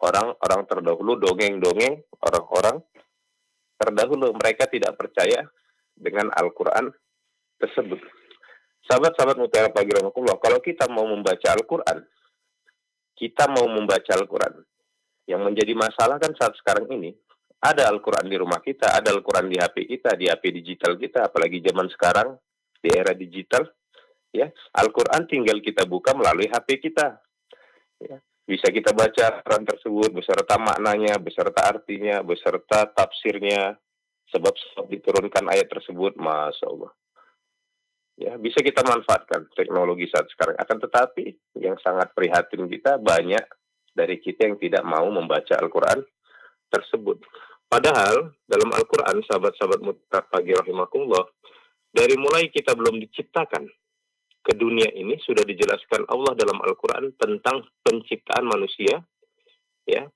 orang-orang terdahulu, dongeng-dongeng orang-orang terdahulu. Mereka tidak percaya dengan Al-Quran tersebut. Sahabat-sahabat Mutiara Pagi Rahmatullah, kalau kita mau membaca Al-Quran, yang menjadi masalah kan saat sekarang ini, ada Al-Quran di rumah kita, ada Al-Quran di HP kita, di HP digital kita, apalagi zaman sekarang, di era digital, ya, Al-Quran tinggal kita buka melalui HP kita. Ya. Bisa kita baca Al-Quran tersebut beserta maknanya, beserta artinya, beserta tafsirnya, sebab diturunkan ayat tersebut, Masya Allah. Ya, bisa kita manfaatkan teknologi saat sekarang. Akan tetapi yang sangat prihatin kita, banyak dari kita yang tidak mau membaca Al-Quran tersebut. Padahal dalam Al-Quran, sahabat-sahabat Mutiara Pagi Rahimakumullah, dari mulai kita belum diciptakan ke dunia ini sudah dijelaskan Allah dalam Al-Quran tentang penciptaan manusia, ya,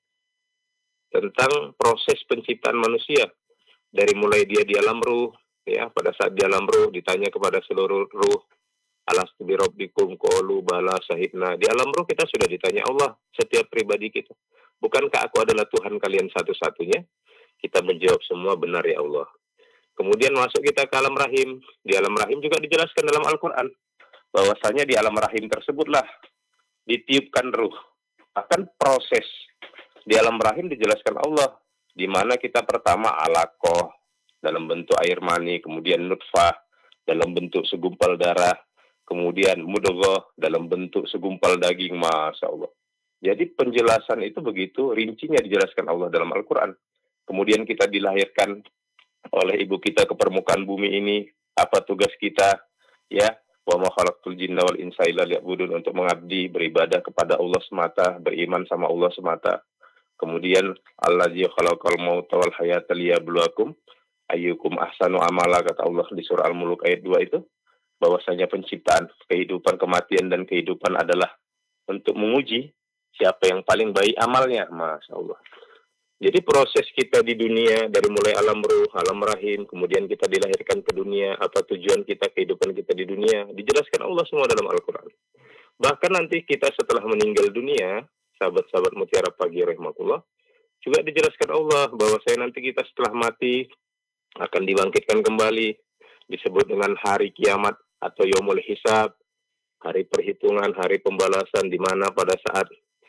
tentang proses penciptaan manusia. Dari mulai dia di alam ruh, ya, pada saat di alam ruh ditanya kepada seluruh ruh, alastu bi rabbikum qalu bala syahidna. Di alam ruh kita sudah ditanya Allah, setiap pribadi kita, bukankah aku adalah Tuhan kalian satu-satunya? Kita menjawab semua benar ya Allah. Kemudian masuk kita ke alam rahim. Di alam rahim juga dijelaskan dalam Al-Quran bahwasanya di alam rahim tersebutlah ditiupkan ruh. Akan proses di alam rahim dijelaskan Allah, di mana kita pertama alaqah dalam bentuk air mani, kemudian nutfah dalam bentuk segumpal darah, kemudian mudghah dalam bentuk segumpal daging, Masya Allah. Jadi penjelasan itu begitu rincinya dijelaskan Allah dalam Al-Quran. Kemudian kita dilahirkan oleh ibu kita ke permukaan bumi ini, apa tugas kita, ya, wa ma khalaqtul jinna wal insa illa liya'budun, untuk mengabdi, beribadah kepada Allah semata, beriman sama Allah semata. Kemudian allazi khalaqal mauta wal hayata liyabluwakum ayyukum ahsanu amala, kata Allah di surah Al-Mulk ayat 2 itu, bahwasanya penciptaan, kehidupan, kematian dan kehidupan adalah untuk menguji siapa yang paling baik amalnya, Masya Allah. Jadi proses kita di dunia dari mulai alam ruh, alam rahim, kemudian kita dilahirkan ke dunia, apa tujuan kita, kehidupan kita di dunia, dijelaskan Allah semua dalam Al-Quran. Bahkan nanti kita setelah meninggal dunia, sahabat-sahabat Mutiara Pagi Rahmatullah, juga dijelaskan Allah bahwa nanti kita setelah mati akan dibangkitkan kembali, disebut dengan hari kiamat atau yaumul hisab, hari perhitungan, hari pembalasan, di mana pada saat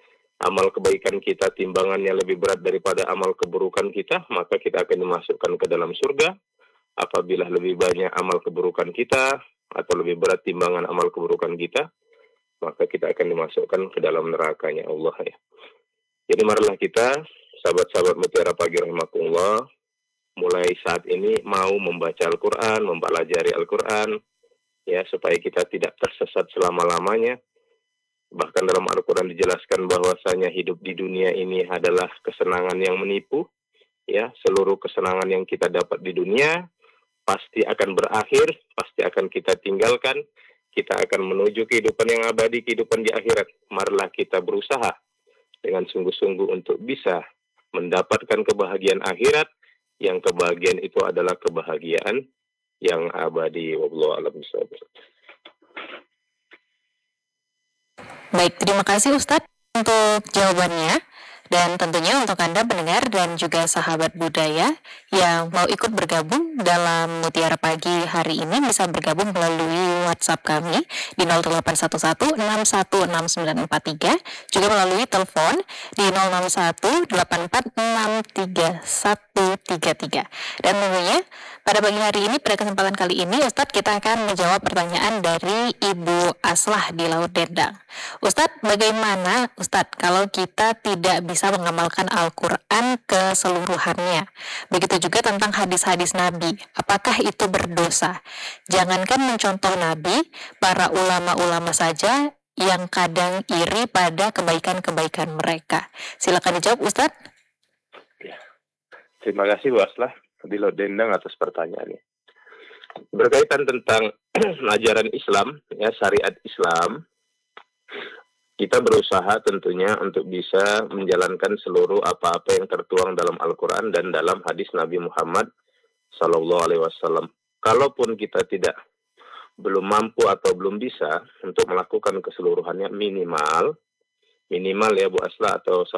amal kebaikan kita timbangannya lebih berat daripada amal keburukan kita, maka kita akan dimasukkan ke dalam surga. Apabila lebih banyak amal keburukan kita atau lebih berat timbangan amal keburukan kita, maka kita akan dimasukkan ke dalam nerakanya Allah, ya. Jadi marilah kita, sahabat-sahabat Mutiara Pagi Rahmatullah, mulai saat ini mau membaca Al-Quran, mempelajari Al-Quran, ya, supaya kita tidak tersesat selama-lamanya. Bahkan dalam Al-Quran dijelaskan bahwasanya hidup di dunia ini adalah kesenangan yang menipu. Ya, seluruh kesenangan yang kita dapat di dunia pasti akan berakhir, pasti akan kita tinggalkan. Kita akan menuju kehidupan yang abadi, kehidupan di akhirat. Marilah kita berusaha dengan sungguh-sungguh untuk bisa mendapatkan kebahagiaan akhirat, yang kebahagiaan itu adalah kebahagiaan yang abadi. Wallahu a'lam bishawab. Baik, terima kasih Ustadz untuk jawabannya. Dan tentunya untuk Anda pendengar dan juga sahabat budaya yang mau ikut bergabung dalam Mutiara Pagi hari ini, bisa bergabung melalui WhatsApp kami di 0811616943, juga melalui telepon di 06184633133. Dan tentunya pada pagi hari ini, pada kesempatan kali ini, Ustadz, kita akan menjawab pertanyaan dari Ibu Aslah di Laut Dendang. Ustadz, bagaimana Ustadz kalau kita tidak bisa mengamalkan Al-Quran keseluruhannya? Begitu juga tentang hadis-hadis Nabi, apakah itu berdosa? Jangankan mencontoh Nabi, para ulama-ulama saja yang kadang iri pada kebaikan-kebaikan mereka. Silakan dijawab Ustadz. Ya. Terima kasih Bu Aslah di Laut Dendang atas pertanyaannya. Berkaitan tentang ajaran Islam, ya, syariat Islam, kita berusaha tentunya untuk bisa menjalankan seluruh apa-apa yang tertuang dalam Al-Quran dan dalam hadis Nabi Muhammad SAW. Kalaupun kita belum mampu atau belum bisa untuk melakukan keseluruhannya, minimal ya Bu Asla atau